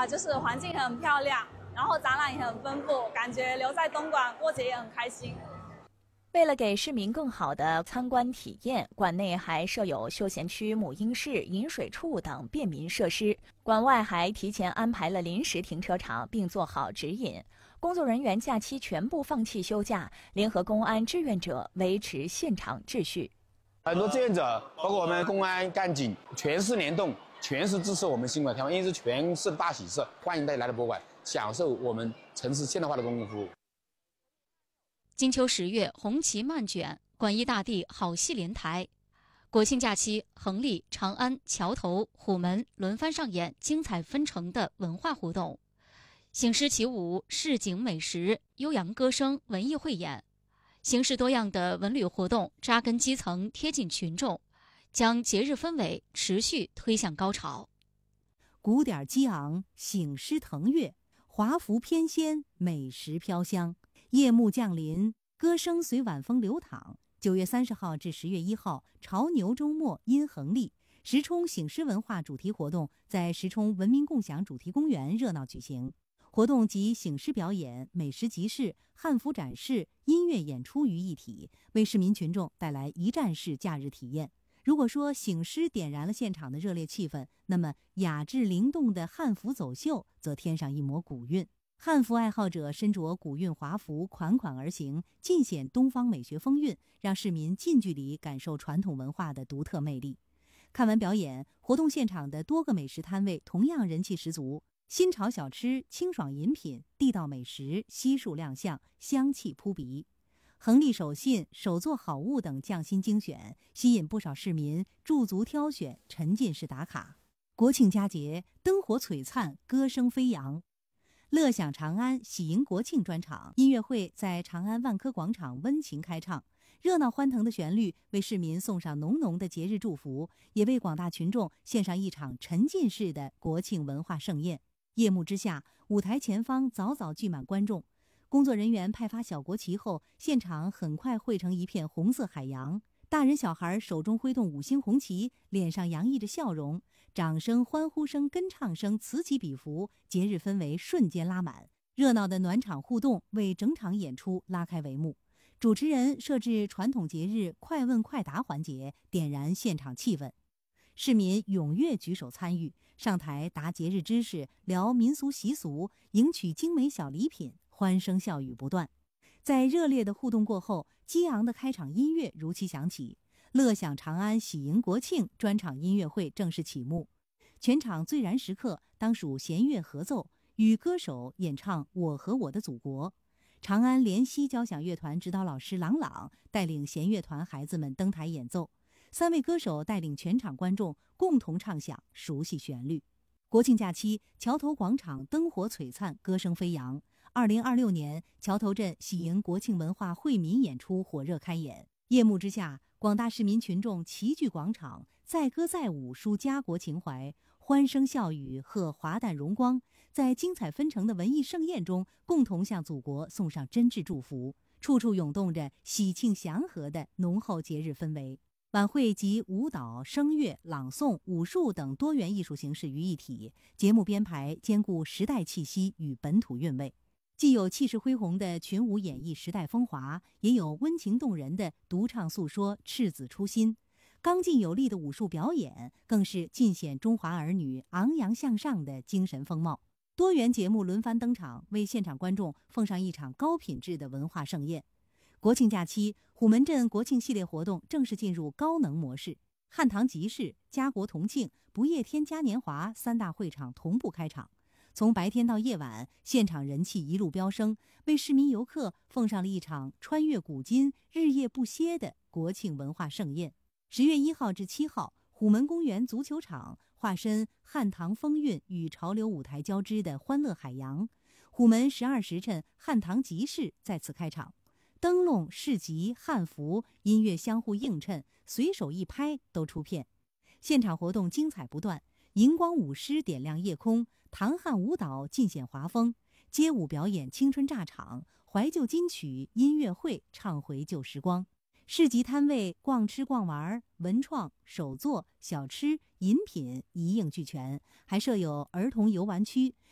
就是环境很漂亮，然后展览也很丰富，感觉留在东莞过节也很开心。 为了给市民更好的参观体验，馆内还设有休闲区、母婴室、饮水处等便民设施。馆外还提前安排了临时停车场，并做好指引。工作人员假期全部放弃休假，联合公安志愿者维持现场秩序。 很多志愿者，包括我们公安干警，全市联动，全市支持我们新馆开放，因为是全市的大喜事，欢迎大家来到博物馆，享受我们城市现代化的公共服务。 金秋10月，红旗漫卷，馆驿大地好戏连台。国庆假期，横沥、长安、桥头、虎门轮番上演精彩纷呈的文化活动，醒狮起舞、市井美食、悠扬歌声、文艺汇演，形式多样的文旅活动扎根基层，贴近群众，将节日氛围持续推向高潮。 鼓点激昂，醒狮腾跃，华服翩跹，美食飘香。夜幕降临，歌声随晚风流淌。9月30号至10月1号，潮牛周末因横沥，石冲醒狮文化主题活动在石冲文明共享主题公园热闹举行。活动集醒狮表演、美食集市、汉服展示、音乐演出于一体，为市民群众带来一站式假日体验。如果说醒狮点燃了现场的热烈气氛，那么雅致灵动的汉服走秀则添上一抹古韵。汉服爱好者身着古韵华服款款而行，尽显东方美学风韵，让市民近距离感受传统文化的独特魅力。看完表演，活动现场的多个美食摊位同样人气十足，新潮小吃、清爽饮品、地道美食悉数亮相，香气扑鼻。横沥手信、手作好物等匠心精选，吸引不少市民驻足挑选，沉浸式打卡。国庆佳节，灯火璀璨，歌声飞扬。乐享长安喜迎国庆专场音乐会在长安万科广场温情开唱，热闹欢腾的旋律为市民送上浓浓的节日祝福，也为广大群众献上一场沉浸式的国庆文化盛宴。夜幕之下，舞台前方早早聚满观众，工作人员派发小国旗后，现场很快汇成一片红色海洋。大人小孩手中挥动5星红旗，脸上洋溢着笑容，掌声、欢呼声、跟唱声此起彼伏，节日氛围瞬间拉满。热闹的暖场互动为整场演出拉开帷幕。主持人设置传统节日快问快答环节，点燃现场气氛。市民踊跃举手参与，上台答节日知识，聊民俗习俗，赢取精美小礼品，欢声笑语不断。在热烈的互动过后，激昂的开场音乐如期响起，乐享长安喜迎国庆专场音乐会正式启幕。全场最燃时刻当属弦乐合奏，与歌手演唱《我和我的祖国》。长安联西交响乐团指导老师郎朗带领弦乐团孩子们登台演奏，3位歌手带领全场观众共同唱响熟悉旋律。国庆假期，桥头广场灯火璀璨，歌声飞扬。2026年，桥头镇喜迎国庆文化惠民演出火热开演。夜幕之下，广大市民群众齐聚广场，载歌载舞抒家国情怀，欢声笑语贺华诞荣光，在精彩纷呈的文艺盛宴中，共同向祖国送上真挚祝福，处处涌动着喜庆祥和的浓厚节日氛围。晚会集舞蹈、声乐、朗诵、武术等多元艺术形式于一体，节目编排兼顾时代气息与本土韵味。既有气势恢宏的群舞演绎时代风华，也有温情动人的独唱诉说赤子初心。刚劲有力的武术表演更是尽显中华儿女昂扬向上的精神风貌。多元节目轮番登场，为现场观众奉上一场高品质的文化盛宴。国庆假期，虎门镇国庆系列活动正式进入高能模式，汉唐集市、家国同庆、不夜天嘉年华3大会场同步开场。从白天到夜晚，现场人气一路飙升，为市民游客奉上了一场穿越古今、日夜不歇的国庆文化盛宴。10月1号至7号，虎门公园足球场化身汉唐风韵与潮流舞台交织的欢乐海洋。虎门12时辰汉唐集市再次开场，灯笼、市集、汉服、音乐相互映衬，随手一拍都出片。现场活动精彩不断，荧光舞狮点亮夜空，唐汉舞蹈尽显华风，街舞表演青春炸场，怀旧金曲音乐会唱回旧时光。市集摊位逛吃逛玩，文创、手作、小吃、饮品一应俱全，还设有儿童游玩区，